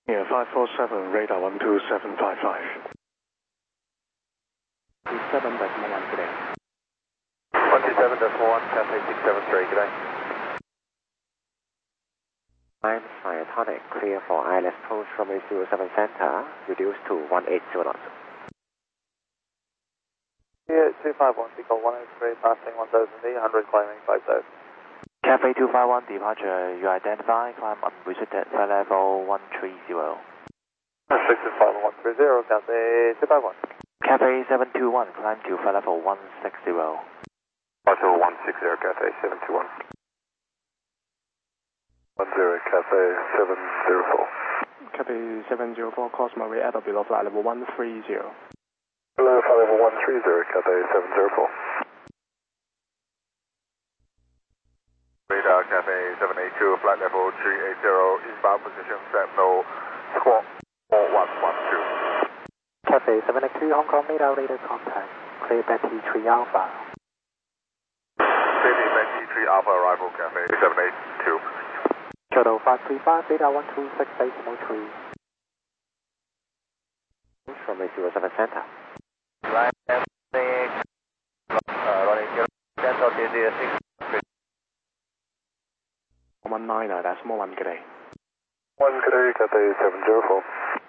Yeah, 547, radar 12755. 27.1 today. 127.1, Cathay 673, good day. I'm Cyatonic, clear for ILS approach from 07 Center, reduced to 180 knots. Yeah, 251, Seagull 103, passing 1,800, climbing 50. Cathay 251, departure, you identify, climb unrestricted, flight level 130. 65130, Cathay 251. Cathay 721, climb to flight level 160. Departure 160, Cathay 721. 10, Cathay 704. Cathay 704, course Murray at or below flight level 130. Below flight level 130, Cathay 704. Radar Cathay 782, flight level 380, inbound position set no, squawk 4112. Cathay 782, Hong Kong radar contact, clear Betty 3 Alpha. Clear Betty 3 Alpha arrival, Cathay 782. Shuttle 535, radar 126.803. From 07 Center. Line running 0, Delta DZ 6. 19, decimal 1 today. 1 today, Cathay 704.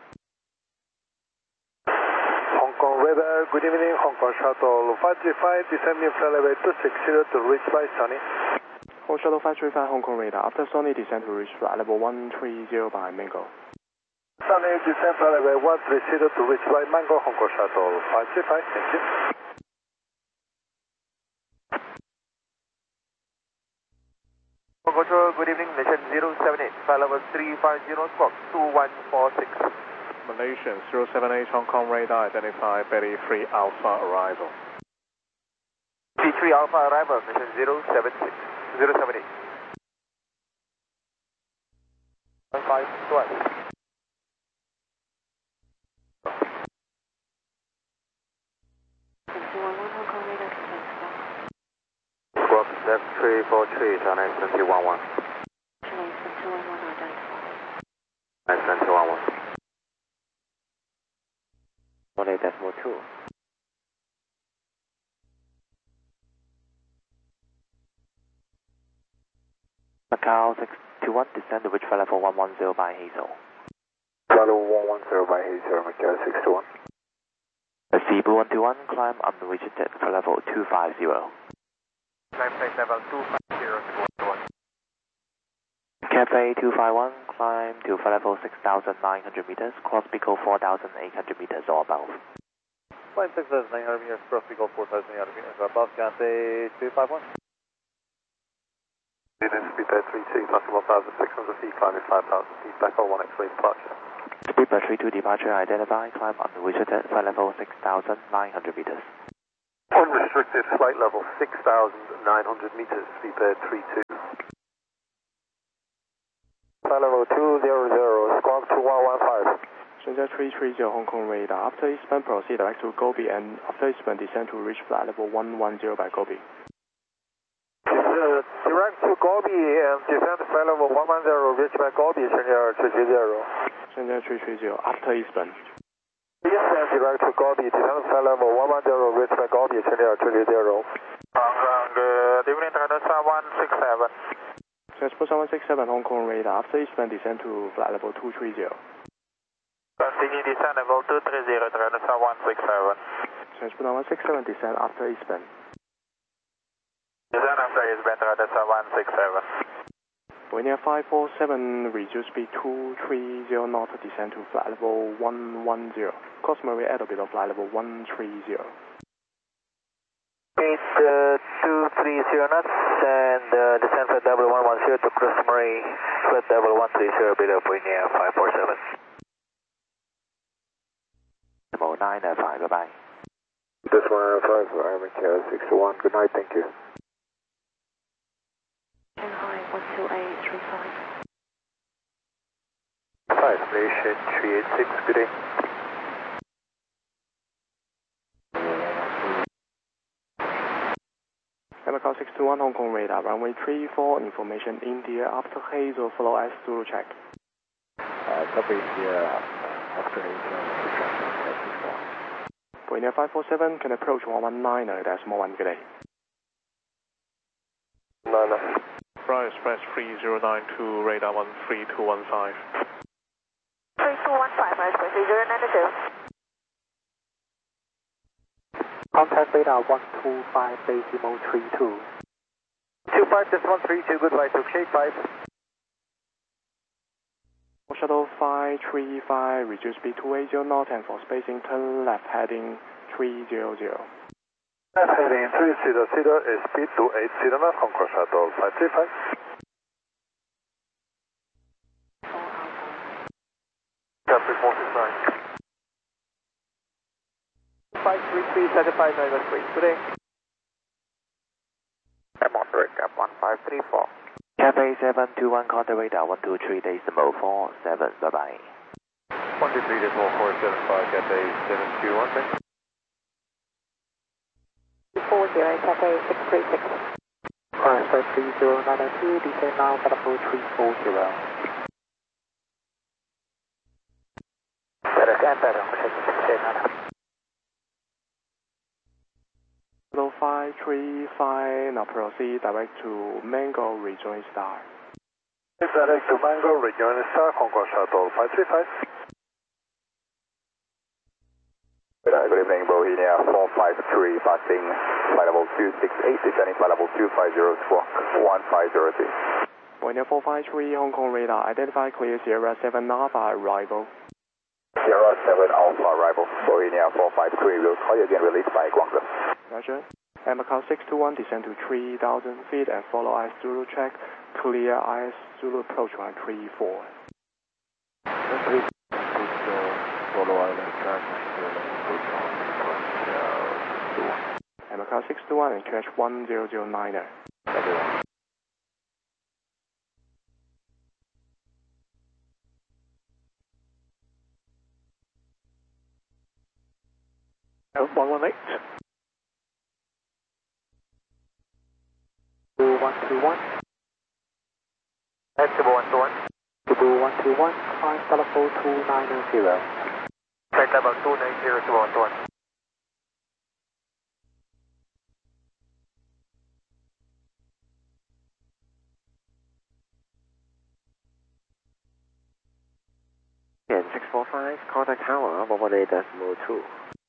Hong Kong radar, good evening, Hong Kong shuttle 535, descending flight level 260 to reach by Sunny. Hong Shuttle 535, Hong Kong radar, after Sunny descend to reach flight level 130 by Mango. Sunny descend flight level 130 to reach by Mango, Hong Kong shuttle 535, thank you. Hong Kong shuttle, good evening, Malaysian 078, flight level 350, squawk 2146. Malaysian 078, Hong Kong radar, identify Betty 3 Alpha arrival. P3 Alpha arrival, Malaysian 078. 078. 151. Squawk 343, China 211. China 211. 18.2. Macau 621, descend to reach flight level 110 by Hazel. Flight level 110 by Hazel, Macau 621. Cebu 121, climb unrestricted, flight level 250. Climb flight level 250, Cathay 251, climb to flight level 6,900 meters, cross Pico 4,800 meters or above. Flight 6,900 meters, cross Pico 4,800 meters above, Cathay 251. Speed by 32, passing 1,600 feet, climbing 5,000 feet, back on 1 X-ray departure. Speed by 32, departure, identify, climb unrestricted, flight level 6,900 meters. Unrestricted, flight level 6,900 meters, speed by 32. Flight level 200, squawk 2115. Shenzhen 330, Hong Kong radar, after eastbound proceed direct to Gobi and after eastbound descend to reach flight level 110 by Gobi. Direct to Gobi and descend flight level 110, reach by Gobi, Shenzhen 330. Shenzhen 330, after eastbound. Eastbound direct to Gobi, descend flight level 110, reach by Gobi, Shenzhen 330. Good evening, Transpa 167. Transport 167, Hong Kong radar, after eastbound descend to flight level 230. Continue descend level 230, Transpa 167. Transport 167, descend after eastbound. Descend after eastbound, Transpa 167. Wind 547, reduce speed 230 knots, descend to flight level 110. Course Murray at or below flight level 130. Speed 230 knots and descend flight level 110 to cross Murray, flight level 130 below Wind 547. 995, bye-bye. This 105, I'm Macau 61, good night, thank you. Shanghai 12835. 5, Malaysian 386, good day. Macau 621, Hong Kong radar, runway 34, information India, after Hazel, follow S Zulu check. Copy Sierra, Oscar 8, Pioneer 547 can approach 119 decimal 1, good day. 9. Fly Express 3092, radar 13215. 3215, Fly Express 3092. Contact radar 125 decimal 32. 25.132, goodbye to Shade 5. Shuttle 535, reduce speed to 80 knot and for spacing turn left heading 300. Left heading 300 is speed to 80 knot, Concord Shuttle 535. Copy 469. 533, 75913, good day. I'm on direct gap 1534. Cafe 721, contact radar 123 decimal 47, bye bye. 123.475, Cathay 721, thanks. 40, Cafe 636. Fly Express 3092, descend now, Flight 340. Better and better, I'm Shuttle 535, now proceed direct to Mango Rejoin Star. Direct to Mango, rejoin Star, Concord Shuttle 535. Good evening, Bohemia 453, passing flight level 268, descending flight level 250, squawk 1503. Pioneer 453, Hong Kong radar, identify clear Sierra 7 Alpha arrival. Sierra 7 Alpha arrival, Bohemia 453, will call you again, released by Guangzhou. Roger. Macau 621, descend to 3,000 feet and follow IS Zulu check, clear IS Zulu approach 134. Follow island track, Macau 621 and catch 1009er. Everyone. Oh, 118. 2121. Active 121. 2121, climb telephone 290. Flight level 290 to 121. And 645, contact tower 118.2.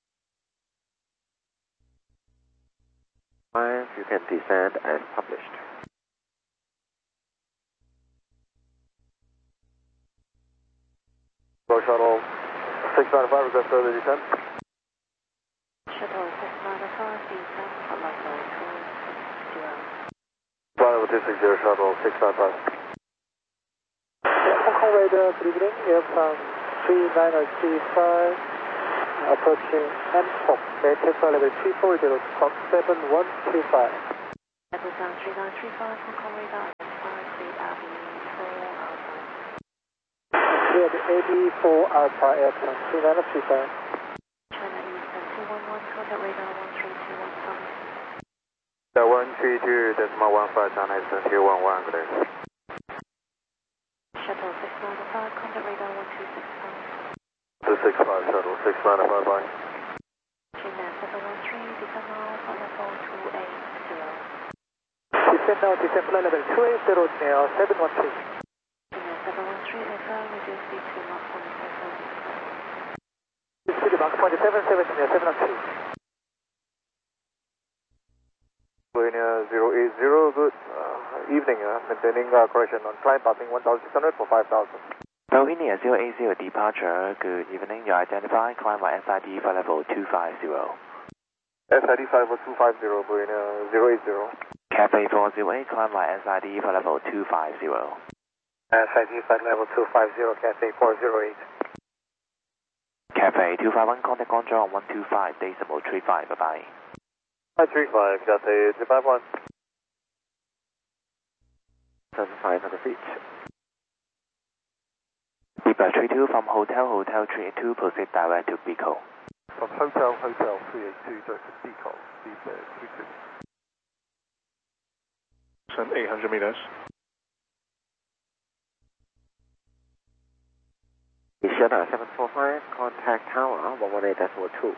5, you can descend as published. Go Shuttle 695, request further descent. Shuttle 695, descend, flight level 260. Flight level 260, Shuttle 695. Hong Kong radar, good evening, aircraft 39035, approaching Hancock, take flight level 340, squawk 7125. Level down 3935, Hong Kong radar, identify clear Avenue 4 Alpha. Clear the AB4 Alpha aircraft 39035. China Eastern 211, contact radar 13215. 132.15, China Eastern 211, good day. Shuttle 695, contact radar 1265. 265, Shuttle 695, bye. China 713, descend now, flight level 280. Descend now, descend flight level 280 near 713. China 713, affirm, reduce speed to Mach 157. Speed Mach 177 near 713. Bohemia 080, good evening, maintaining correction on climb passing 1600 for 5000. Bohemia 080 departure, good evening, you identify, climb by SID flight level 250. SID flight level 250, Bohemia 080. Cafe 408, climb by SID flight level 250. SID flight level 250, Cathay 408. Cafe 251, contact control 125, decimal 35, bye-bye. 535, Cathay 351. 7,500 feet. Deeper 32 from Hotel 382, proceed direct to Pico. From Hotel 382, direct to Pico, Deeper 32. Send 800 meters. Sierra 745, contact tower 118.2.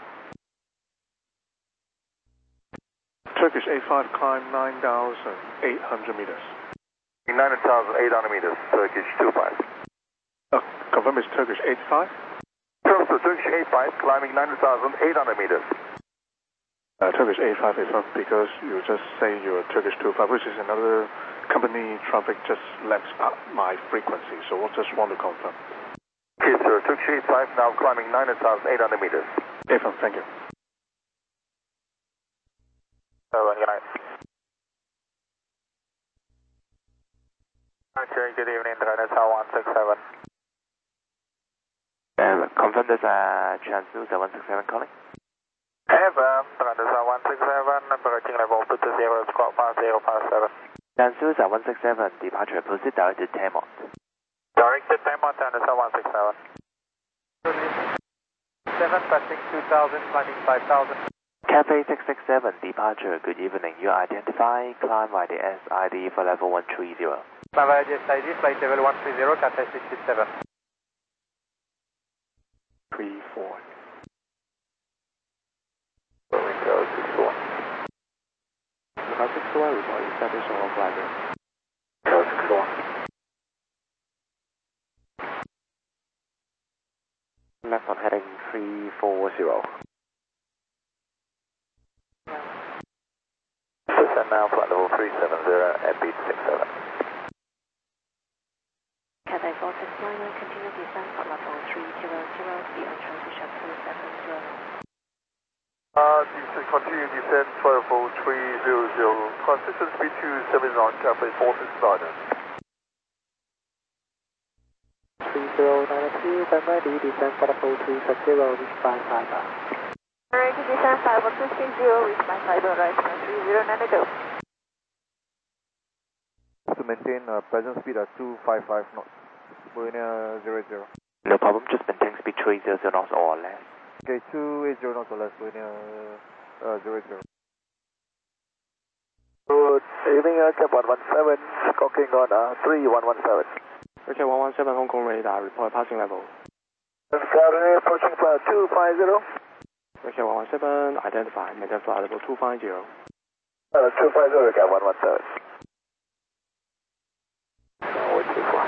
Turkish 85, climb 9,800 meters. 9,800 meters, Turkish 25. Confirm it's Turkish 85? So Turkish 85, climbing 9,800 meters. Turkish 85 is up because you just say you're Turkish 25, which is another company traffic just left my frequency, so I just want to confirm. Okay, sir, Turkish 85, now climbing 9,800 meters. Affirm, thank you. Good night. Okay, good evening, Tower 167. Confirm there's a Transducer 167 calling. Affirm, Tower 167, approaching level 220, squawk 5057. Transducer 167, departure proceed directed Taymont. Directed Taymont, Tower 167. 7, passing 2,000, climbing 5,000. Cafe 667, departure, good evening. You identify, climb by the SID for level 130. Climb by the SID, flight level 130, Cafe 67. 34. Window 61. Number 61, report establish on flight. Window 61. Left on heading 340. Descend now, flight level 370 at beat 67. Cathay 469 will continue descent for level 300 to be on transition 270. Continue descent, flight level 300. Transition speed 270 on Cafe 469. 3092, stand ready, descend for level 370, reach by 5. Ready to descend 5260, reach by 5, right, 3092. To maintain present speed at 255 knots. Marina 00. No problem, just maintain speed 300 knots or less. Okay, 280 knots or less, Marina 00. Good evening, Cap 117, stalking on 3117. Okay, 117 Hong Kong radar, report passing level. Saturday, approaching flight 250. Okay, 117, identify, maintain flight level 250. 250, Cap 117. Tower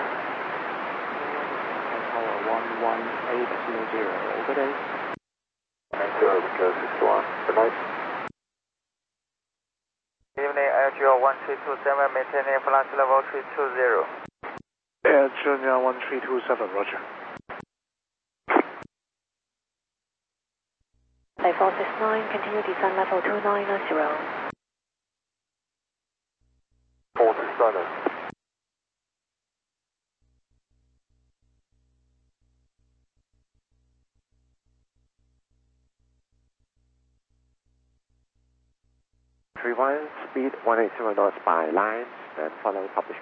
11800, over day. Thank you, Window 61. Good night. Evening, Air Junior 1327, maintaining flight level 320. Air Junior 1327, roger. Cathay 469, continue descent level 2990. 469. Rewind speed 180 knots by lines, then follow published.